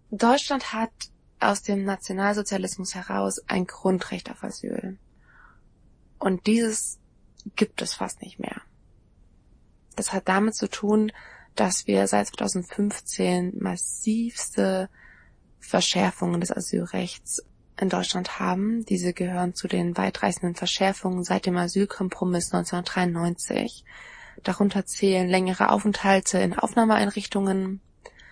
Deutschland hat aus dem Nationalsozialismus heraus ein Grundrecht auf Asyl. Und dieses gibt es fast nicht mehr. Das hat damit zu tun, dass wir seit 2015 massivste Verschärfungen des Asylrechts in Deutschland haben. Diese gehören zu den weitreichenden Verschärfungen seit dem Asylkompromiss 1993. Darunter zählen längere Aufenthalte in Aufnahmeeinrichtungen.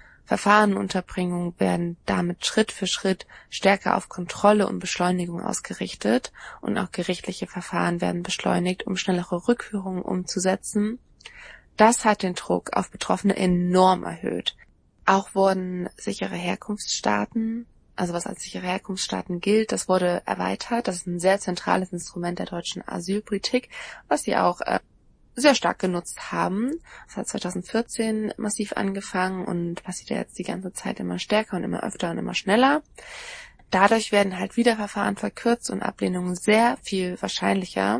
Verfahrenunterbringung werden damit Schritt für Schritt stärker auf Kontrolle und Beschleunigung ausgerichtet und auch gerichtliche Verfahren werden beschleunigt, um schnellere Rückführungen umzusetzen. Das hat den Druck auf Betroffene enorm erhöht. Auch wurden sichere Herkunftsstaaten, also was als sichere Herkunftsstaaten gilt, das wurde erweitert. Das ist ein sehr zentrales Instrument der deutschen Asylpolitik, was sie auch sehr stark genutzt haben. Das hat 2014 massiv angefangen und passiert jetzt die ganze Zeit immer stärker und immer öfter und immer schneller. Dadurch werden halt wieder Verfahren verkürzt und Ablehnungen sehr viel wahrscheinlicher.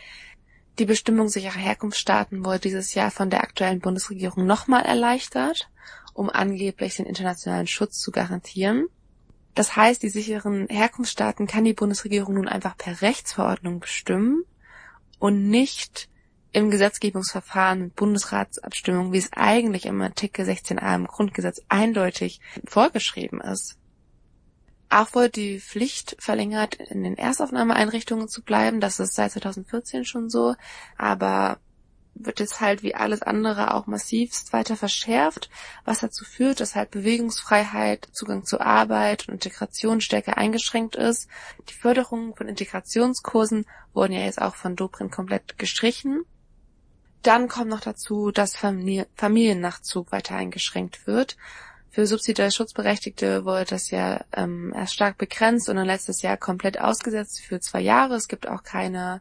Die Bestimmung sicherer Herkunftsstaaten wurde dieses Jahr von der aktuellen Bundesregierung nochmal erleichtert, um angeblich den internationalen Schutz zu garantieren. Das heißt, die sicheren Herkunftsstaaten kann die Bundesregierung nun einfach per Rechtsverordnung bestimmen und nicht im Gesetzgebungsverfahren mit Bundesratsabstimmung, wie es eigentlich im Artikel 16a im Grundgesetz eindeutig vorgeschrieben ist. Auch wurde die Pflicht verlängert, in den Erstaufnahmeeinrichtungen zu bleiben. Das ist seit 2014 schon so, aber wird jetzt halt wie alles andere auch massivst weiter verschärft, was dazu führt, dass halt Bewegungsfreiheit, Zugang zu Arbeit und Integration stärker eingeschränkt ist. Die Förderung von Integrationskursen wurden ja jetzt auch von Dobrindt komplett gestrichen. Dann kommt noch dazu, dass Familiennachzug weiter eingeschränkt wird. Für subsidiär Schutzberechtigte wurde das ja erst stark begrenzt und dann letztes Jahr komplett ausgesetzt für 2 Jahre. Es gibt auch keine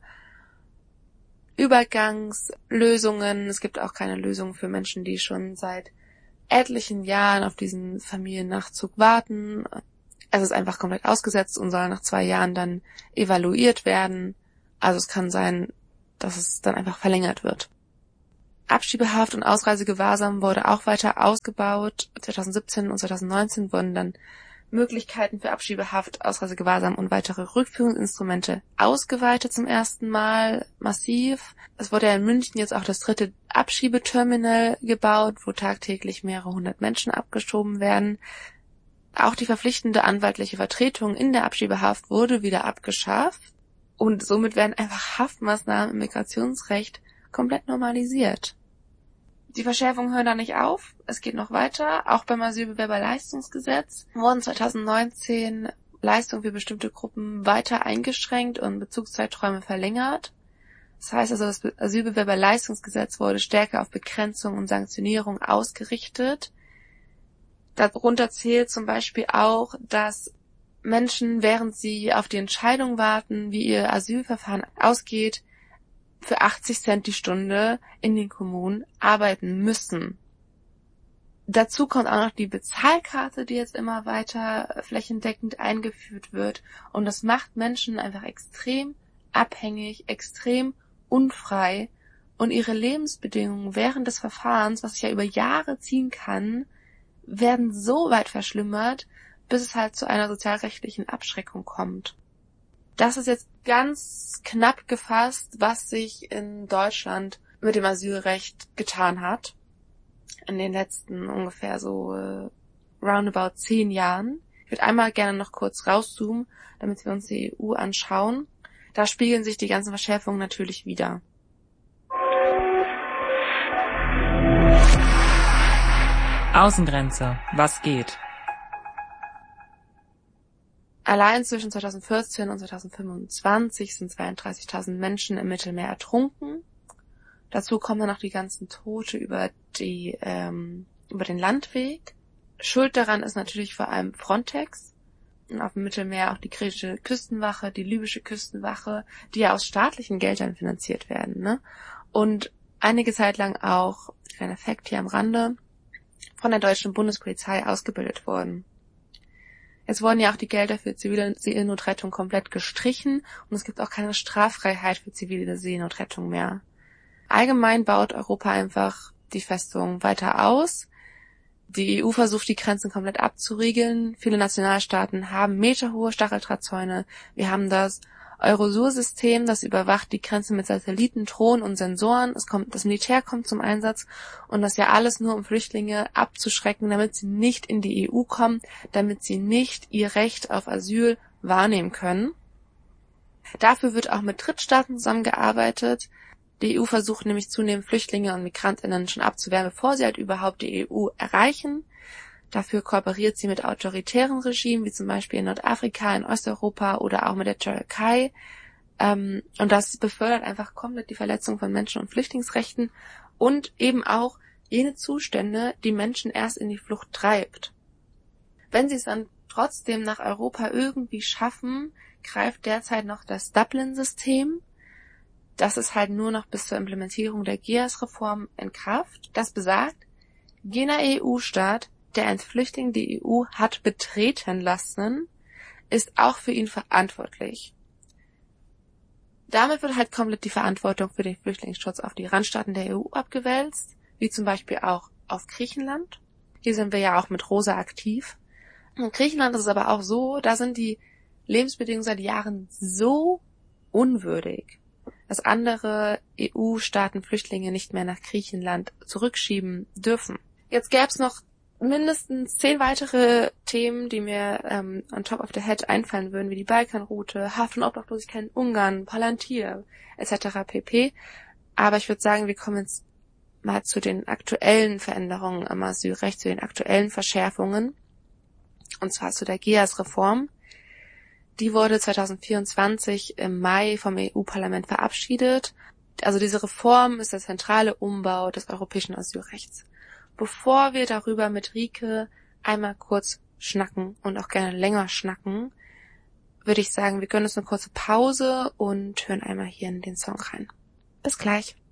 Übergangslösungen. Es gibt auch keine Lösung für Menschen, die schon seit etlichen Jahren auf diesen Familiennachzug warten. Es ist einfach komplett ausgesetzt und soll nach 2 Jahren dann evaluiert werden. Also es kann sein, dass es dann einfach verlängert wird. Abschiebehaft und Ausreisegewahrsam wurde auch weiter ausgebaut. 2017 und 2019 wurden dann Möglichkeiten für Abschiebehaft, Ausreisegewahrsam und weitere Rückführungsinstrumente ausgeweitet zum ersten Mal massiv. Es wurde ja in München jetzt auch das 3. Abschiebeterminal gebaut, wo tagtäglich mehrere 100 Menschen abgeschoben werden. Auch die verpflichtende anwaltliche Vertretung in der Abschiebehaft wurde wieder abgeschafft und somit werden einfach Haftmaßnahmen im Migrationsrecht komplett normalisiert. Die Verschärfungen hören da nicht auf, es geht noch weiter. Auch beim Asylbewerberleistungsgesetz wurden 2019 Leistungen für bestimmte Gruppen weiter eingeschränkt und Bezugszeiträume verlängert. Das heißt also, das Asylbewerberleistungsgesetz wurde stärker auf Begrenzung und Sanktionierung ausgerichtet. Darunter zählt zum Beispiel auch, dass Menschen, während sie auf die Entscheidung warten, wie ihr Asylverfahren ausgeht, für 80 Cent die Stunde in den Kommunen arbeiten müssen. Dazu kommt auch noch die Bezahlkarte, die jetzt immer weiter flächendeckend eingeführt wird. Und das macht Menschen einfach extrem abhängig, extrem unfrei. Und ihre Lebensbedingungen während des Verfahrens, was sich ja über Jahre ziehen kann, werden so weit verschlimmert, bis es halt zu einer sozialrechtlichen Abschreckung kommt. Das ist jetzt ganz knapp gefasst, was sich in Deutschland mit dem Asylrecht getan hat. In den letzten ungefähr so roundabout 10 Jahren. Ich würde einmal gerne noch kurz rauszoomen, damit wir uns die EU anschauen. Da spiegeln sich die ganzen Verschärfungen natürlich wider. Außengrenze, was geht? Allein zwischen 2014 und 2025 sind 32.000 Menschen im Mittelmeer ertrunken. Dazu kommen dann noch die ganzen Tote über den Landweg. Schuld daran ist natürlich vor allem Frontex. Und auf dem Mittelmeer auch die griechische Küstenwache, die libysche Küstenwache, die ja aus staatlichen Geldern finanziert werden, ne? Und einige Zeit lang auch, kleiner Fakt hier am Rande, von der deutschen Bundespolizei ausgebildet wurden. Jetzt wurden ja auch die Gelder für zivile Seenotrettung komplett gestrichen und es gibt auch keine Straffreiheit für zivile Seenotrettung mehr. Allgemein baut Europa einfach die Festung weiter aus. Die EU versucht, die Grenzen komplett abzuriegeln. Viele Nationalstaaten haben meterhohe Stacheldrahtzäune. Wir haben das Eurosur-System, das überwacht die Grenzen mit Satelliten, Drohnen und Sensoren. Das Militär kommt zum Einsatz und das ja alles nur, um Flüchtlinge abzuschrecken, damit sie nicht in die EU kommen, damit sie nicht ihr Recht auf Asyl wahrnehmen können. Dafür wird auch mit Drittstaaten zusammengearbeitet. Die EU versucht nämlich zunehmend Flüchtlinge und MigrantInnen schon abzuwehren, bevor sie halt überhaupt die EU erreichen. Dafür kooperiert sie mit autoritären Regimen, wie zum Beispiel in Nordafrika, in Osteuropa oder auch mit der Türkei. Und das befördert einfach komplett die Verletzung von Menschen- und Flüchtlingsrechten und eben auch jene Zustände, die Menschen erst in die Flucht treibt. Wenn sie es dann trotzdem nach Europa irgendwie schaffen, greift derzeit noch das Dublin-System. Das ist halt nur noch bis zur Implementierung der GEAS-Reform in Kraft. Das besagt, jener EU-Staat, der ein Flüchtling die EU hat betreten lassen, ist auch für ihn verantwortlich. Damit wird halt komplett die Verantwortung für den Flüchtlingsschutz auf die Randstaaten der EU abgewälzt, wie zum Beispiel auch auf Griechenland. Hier sind wir ja auch mit Rosa aktiv. In Griechenland ist es aber auch so, da sind die Lebensbedingungen seit Jahren so unwürdig, dass andere EU-Staaten Flüchtlinge nicht mehr nach Griechenland zurückschieben dürfen. Jetzt gäbe es noch mindestens 10 weitere Themen, die mir on top of the head einfallen würden, wie die Balkanroute, Haft- und Obdachlosigkeit in Ungarn, Palantir etc. pp. Aber ich würde sagen, wir kommen jetzt mal zu den aktuellen Veränderungen am Asylrecht, zu den aktuellen Verschärfungen, und zwar zu der GEAS-Reform. Die wurde 2024 im Mai vom EU-Parlament verabschiedet. Also diese Reform ist der zentrale Umbau des europäischen Asylrechts. Bevor wir darüber mit Rike einmal kurz schnacken und auch gerne länger schnacken, würde ich sagen, wir gönnen uns eine kurze Pause und hören einmal hier in den Song rein. Bis gleich.